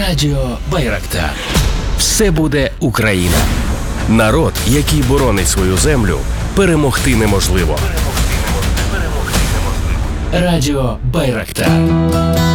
Радіо Байрактар. Все буде Україна. Народ, який боронить свою землю, перемогти неможливо. Радіо Байрактар.